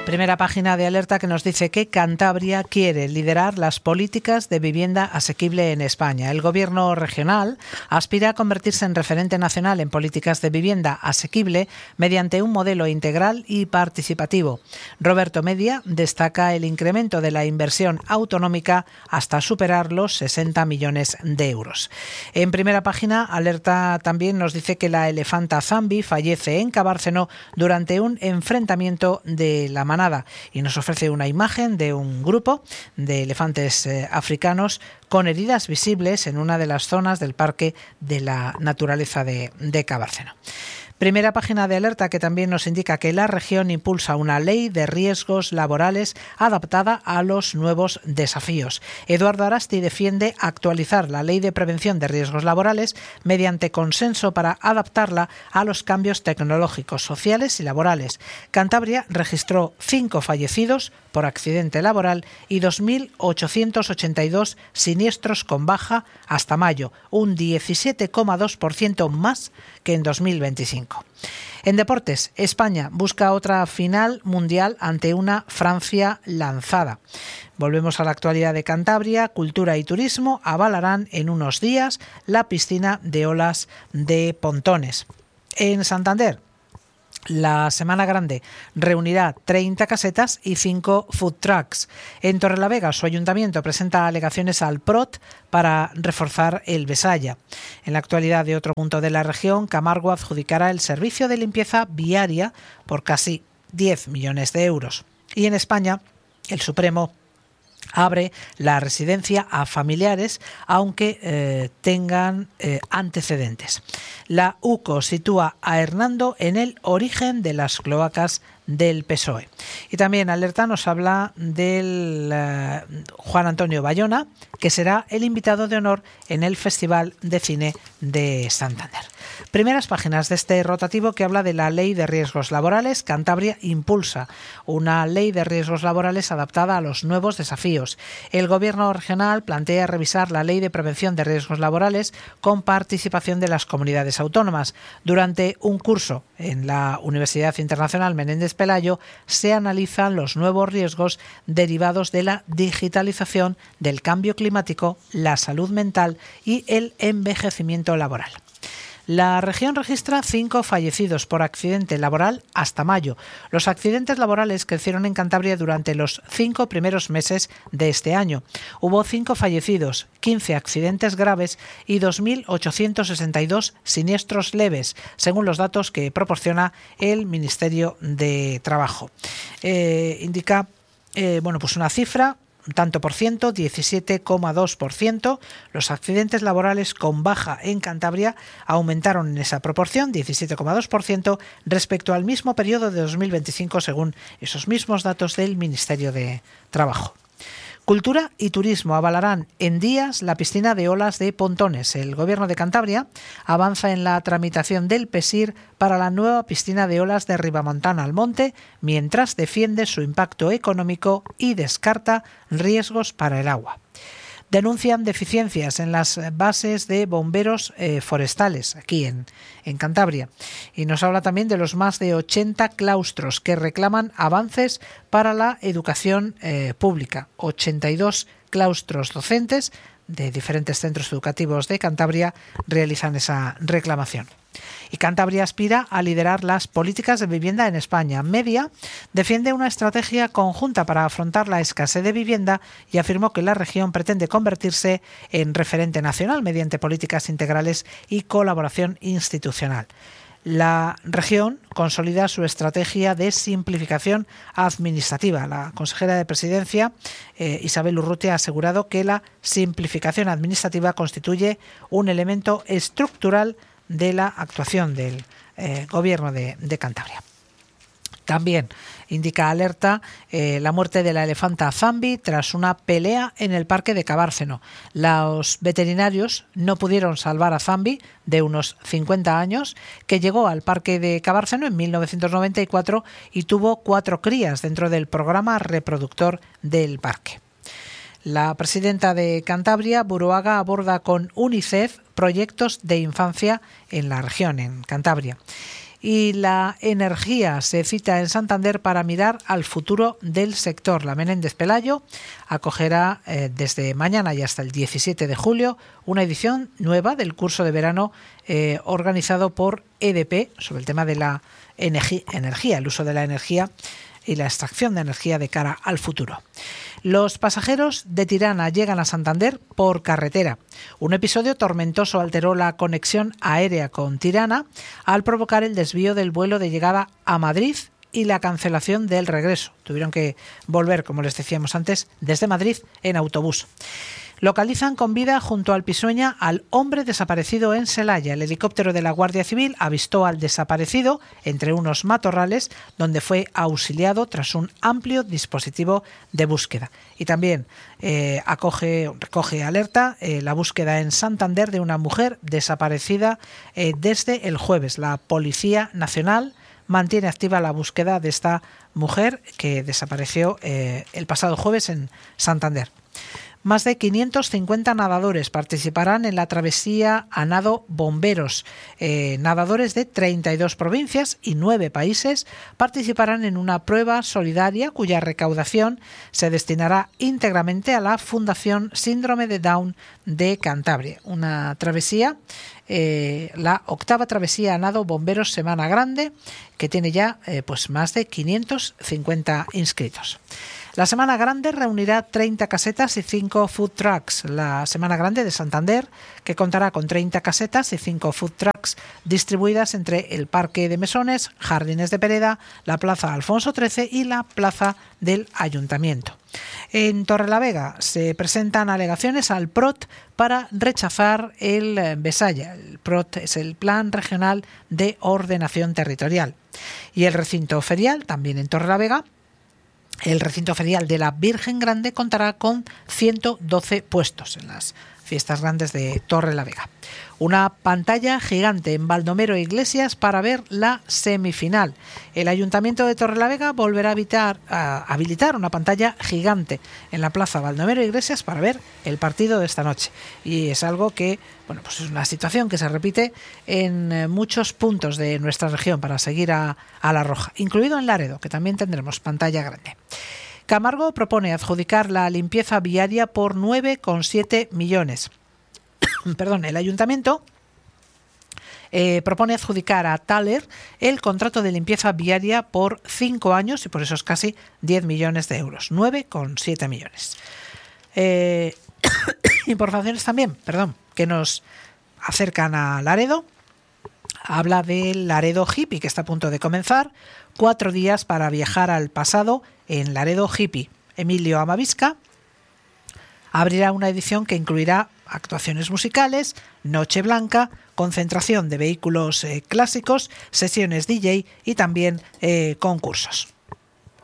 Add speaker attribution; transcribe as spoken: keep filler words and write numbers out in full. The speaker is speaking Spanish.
Speaker 1: Primera página de Alerta que nos dice que Cantabria quiere liderar las políticas de vivienda asequible en España. El gobierno regional aspira a convertirse en referente nacional en políticas de vivienda asequible mediante un modelo integral y participativo. Roberto Media destaca el incremento de la inversión autonómica hasta superar los sesenta millones de euros. En primera página, Alerta también nos dice que la elefanta Zambi fallece en Cabárceno durante un enfrentamiento de la manada y nos ofrece una imagen de un grupo de elefantes eh, africanos con heridas visibles en una de las zonas del Parque de la Naturaleza de, de Cabárceno. Primera página de Alerta que también nos indica que la región impulsa una ley de riesgos laborales adaptada a los nuevos desafíos. Eduardo Arasti defiende actualizar la ley de prevención de riesgos laborales mediante consenso para adaptarla a los cambios tecnológicos, sociales y laborales. Cantabria registró cinco fallecidos por accidente laboral y dos mil ochocientos ochenta y dos siniestros con baja hasta mayo, un diecisiete coma dos por ciento más que en dos mil veinticinco. En deportes, España busca otra final mundial ante una Francia lanzada. Volvemos a la actualidad de Cantabria. Cultura y Turismo avalarán en unos días la piscina de olas de Pontones. En Santander, la Semana Grande reunirá treinta casetas y cinco food trucks. En Torrelavega, su ayuntamiento presenta alegaciones al P R O T para reforzar el Besaya. En la actualidad de otro punto de la región, Camargo adjudicará el servicio de limpieza viaria por casi diez millones de euros. Y en España, el Supremo abre la residencia a familiares aunque eh, tengan eh, antecedentes. La U C O sitúa a Hernando en el origen de las cloacas del P S O E. Y también Alerta nos habla del eh, Juan Antonio Bayona, que será el invitado de honor en el Festival de Cine de Santander. Primeras páginas de este rotativo que habla de la Ley de Riesgos Laborales. Cantabria impulsa una ley de riesgos laborales adaptada a los nuevos desafíos. El Gobierno regional plantea revisar la Ley de Prevención de Riesgos Laborales con participación de las comunidades autónomas. Durante un curso en la Universidad Internacional Menéndez Pelayo se analizan los nuevos riesgos derivados de la digitalización, del cambio climático, la salud mental y el envejecimiento laboral. La región registra cinco fallecidos por accidente laboral hasta mayo. Los accidentes laborales crecieron en Cantabria durante los cinco primeros meses de este año. Hubo cinco fallecidos, quince accidentes graves y dos mil ochocientos sesenta y dos siniestros leves, según los datos que proporciona el Ministerio de Trabajo. Eh, indica eh, bueno, pues una cifra. Tanto por ciento, diecisiete coma dos por ciento. Los accidentes laborales con baja en Cantabria aumentaron en esa proporción, diecisiete coma dos por ciento, respecto al mismo periodo de dos mil veinticinco, según esos mismos datos del Ministerio de Trabajo. Cultura y Turismo avalarán en días la piscina de olas de Pontones. El Gobierno de Cantabria avanza en la tramitación del P S I R para la nueva piscina de olas de Ribamontana al Monte, mientras defiende su impacto económico y descarta riesgos para el agua. Denuncian deficiencias en las bases de bomberos eh, forestales aquí en, en Cantabria. Y nos habla también de los más de ochenta claustros que reclaman avances para la educación eh, pública. ochenta y dos claustros docentes de diferentes centros educativos de Cantabria realizan esa reclamación. Y Cantabria aspira a liderar las políticas de vivienda en España. Media defiende una estrategia conjunta para afrontar la escasez de vivienda y afirmó que la región pretende convertirse en referente nacional mediante políticas integrales y colaboración institucional. La región consolida su estrategia de simplificación administrativa. La consejera de Presidencia, eh, Isabel Urrutia, ha asegurado que la simplificación administrativa constituye un elemento estructural de la actuación del eh, Gobierno de, de Cantabria. También indica Alerta eh, la muerte de la elefanta Zambi tras una pelea en el Parque de Cabárceno. Los veterinarios no pudieron salvar a Zambi, de unos cincuenta años, que llegó al Parque de Cabárceno en mil novecientos noventa y cuatro y tuvo cuatro crías dentro del programa reproductor del parque. La presidenta de Cantabria, Buruaga, aborda con UNICEF proyectos de infancia en la región, en Cantabria. Y la energía se cita en Santander para mirar al futuro del sector. La Menéndez Pelayo acogerá eh, desde mañana y hasta el diecisiete de julio una edición nueva del curso de verano eh, organizado por E D P sobre el tema de la energía, el uso de la energía y la extracción de energía de cara al futuro. Los pasajeros de Tirana llegan a Santander por carretera. Un episodio tormentoso alteró la conexión aérea con Tirana al provocar el desvío del vuelo de llegada a Madrid y la cancelación del regreso. Tuvieron que volver, como les decíamos antes, desde Madrid en autobús. Localizan con vida junto al Pisueña al hombre desaparecido en Celaya. El helicóptero de la Guardia Civil avistó al desaparecido entre unos matorrales donde fue auxiliado tras un amplio dispositivo de búsqueda. Y también eh, acoge, recoge alerta eh, la búsqueda en Santander de una mujer desaparecida eh, desde el jueves. La Policía Nacional mantiene activa la búsqueda de esta mujer que desapareció eh, el pasado jueves en Santander. Más de quinientos cincuenta nadadores participarán en la travesía a nado Bomberos. Eh, nadadores de treinta y dos provincias y nueve países participarán en una prueba solidaria cuya recaudación se destinará íntegramente a la Fundación Síndrome de Down de Cantabria. Una travesía, eh, la octava travesía a nado Bomberos Semana Grande, que tiene ya eh, pues más de quinientos cincuenta inscritos. La Semana Grande reunirá treinta casetas y cinco food trucks. La Semana Grande de Santander, que contará con treinta casetas y cinco food trucks distribuidas entre el Parque de Mesones, Jardines de Pereda, la Plaza Alfonso trece y la Plaza del Ayuntamiento. En Torrelavega se presentan alegaciones al P R O T para rechazar el Besaya. El P R O T es el Plan Regional de Ordenación Territorial. Y el recinto ferial, también en Torrelavega, el recinto ferial de la Virgen Grande contará con ciento doce puestos en las fiestas grandes de Torrelavega. Una pantalla gigante en Baldomero Iglesias para ver la semifinal. El Ayuntamiento de Torrelavega volverá a, evitar, a habilitar una pantalla gigante en la plaza Baldomero Iglesias para ver el partido de esta noche. Y es algo que, bueno, pues es una situación que se repite en muchos puntos de nuestra región para seguir a, a la roja, incluido en Laredo, que también tendremos pantalla grande. Camargo propone adjudicar la limpieza viaria por nueve coma siete millones. Perdón, el ayuntamiento eh, propone adjudicar a Thaler el contrato de limpieza viaria por cinco años y por eso es casi diez millones de euros, nueve coma siete millones. Eh, informaciones también, perdón, que nos acercan a Laredo. Habla del Laredo Hippie, que está a punto de comenzar. Cuatro días para viajar al pasado en Laredo Hippie. Emilio Amavisca abrirá una edición que incluirá actuaciones musicales, noche blanca, concentración de vehículos eh, clásicos, sesiones D J y también eh, concursos.